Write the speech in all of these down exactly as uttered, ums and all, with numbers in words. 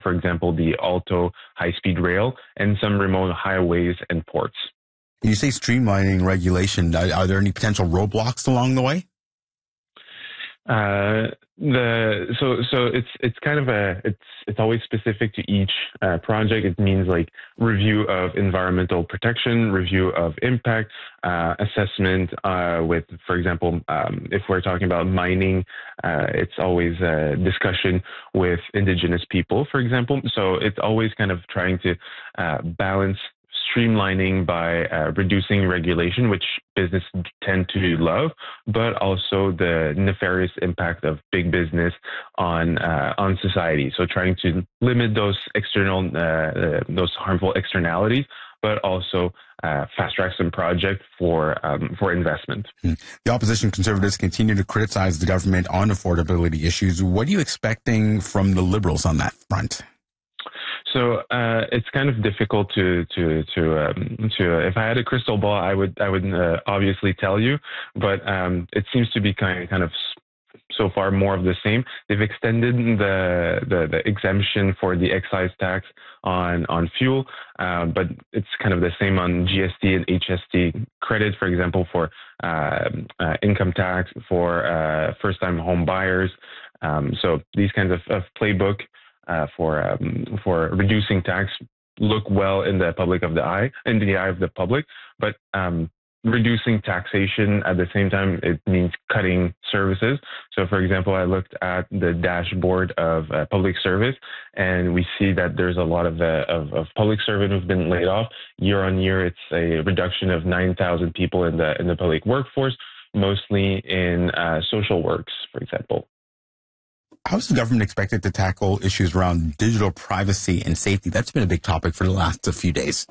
for example, the Alto high-speed rail and some remote highways and ports. You say streamlining regulation. Are, are there any potential roadblocks along the way? Uh, the so so it's it's kind of a it's it's always specific to each uh, project. It means like review of environmental protection, review of impact, uh, assessment uh, with, for example, um, if we're talking about mining, uh, it's always a discussion with indigenous people, for example. So it's always kind of trying to uh, balance streamlining by uh, reducing regulation, which business tend to love, but also the nefarious impact of big business on uh, on society. So trying to limit those external, uh, uh, those harmful externalities, but also uh, fast track some projects for um, for investment. Hmm. The opposition Conservatives continue to criticize the government on affordability issues. What are you expecting from the Liberals on that front? So uh, it's kind of difficult to to to um, to. Uh, if I had a crystal ball, I would I would uh, obviously tell you, but um, it seems to be kind of, kind of so far more of the same. They've extended the the, the exemption for the excise tax on on fuel, uh, but it's kind of the same on G S T and H S T credit, for example, for uh, uh, income tax for uh, first-time home buyers. Um, so these kinds of, of playbook. Uh, for um, for reducing tax look well in the public of the eye, in the eye of the public, but um, reducing taxation at the same time, it means cutting services. So, for example, I looked at the dashboard of uh, public service, and we see that there's a lot of uh, of, of public servants who've been laid off year on year. It's a reduction of nine thousand people in the in the public workforce, mostly in uh, social works, for example. How is the government expected to tackle issues around digital privacy and safety? That's been a big topic for the last few days.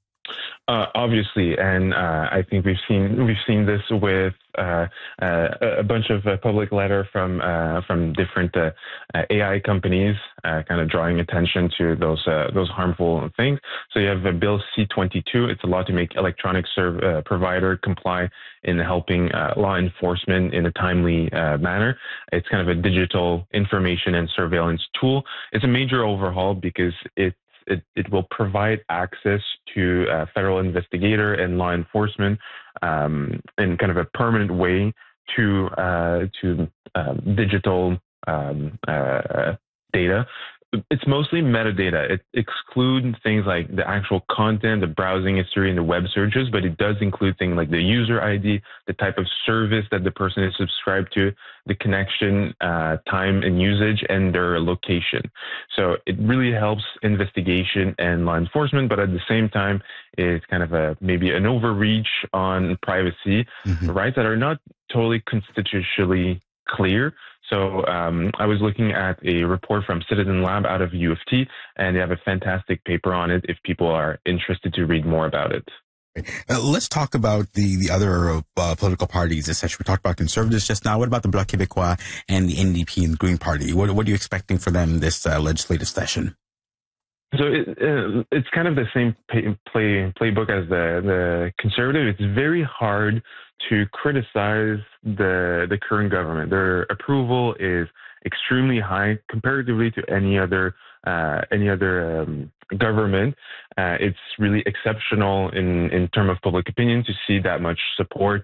Uh, obviously, and uh, I think we've seen we've seen this with uh, uh, a bunch of uh, public letter from uh, from different uh, uh, A I companies, uh, kind of drawing attention to those uh, those harmful things. So you have uh, Bill C twenty-two. It's a law to make electronic serv- uh, provider comply in helping uh, law enforcement in a timely uh, manner. It's kind of a digital information and surveillance tool. It's a major overhaul because it It, it will provide access to uh, federal investigator and law enforcement um, in kind of a permanent way to uh, to uh, digital um, uh, data. It's mostly metadata. It excludes things like the actual content, the browsing history, and the web searches, but it does include things like the user I D, the type of service that the person is subscribed to, the connection, uh, time and usage, and their location. So it really helps investigation and law enforcement, but at the same time, it's kind of a maybe an overreach on privacy mm-hmm. rights that are not totally constitutionally clear. So um, I was looking at a report from Citizen Lab out of U of T, and they have a fantastic paper on it if people are interested to read more about it. Uh, let's talk about the, the other uh, political parties, et cetera. We talked about Conservatives just now. What about the Bloc Québécois and the N D P and the Green Party? What, what are you expecting for them this uh, legislative session? So it, uh, it's kind of the same pay, play playbook as the, the Conservative. It's very hard to criticize the the current government. Their approval is extremely high comparatively to any other uh, any other um, government. Uh, it's really exceptional in in terms of public opinion to see that much support,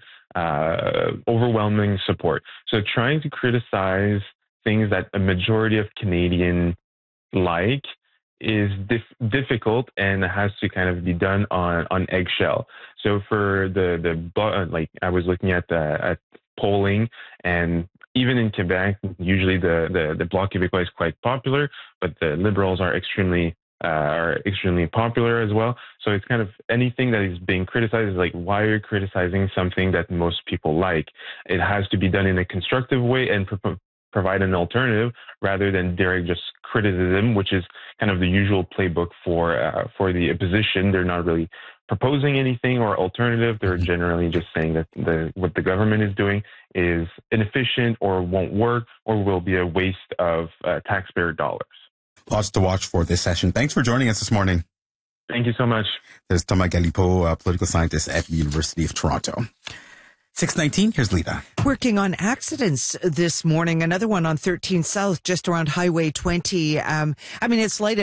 uh, overwhelming support. So trying to criticize things that a majority of Canadians like is dif- difficult and has to kind of be done on, on eggshell. So for the, the, like I was looking at the, at polling, and even in Quebec, usually the, the, the Bloc Québécois is quite popular, but the Liberals are extremely, uh, are extremely popular as well. So it's kind of anything that is being criticized is like, why are you criticizing something that most people like? It has to be done in a constructive way and pro- provide an alternative rather than direct just criticism, which is kind of the usual playbook for uh, for the opposition. They're not really proposing anything or alternative. They're generally just saying that the what the government is doing is inefficient or won't work or will be a waste of uh, taxpayer dollars. Lots to watch for this session. Thanks for joining us this morning. Thank you so much. There's Thomas Galipeau, a political scientist at the University of Toronto. six nineteen, here's Lita. Working on accidents this morning. Another one on thirteen South, just around Highway twenty. Um, I mean, it's lighted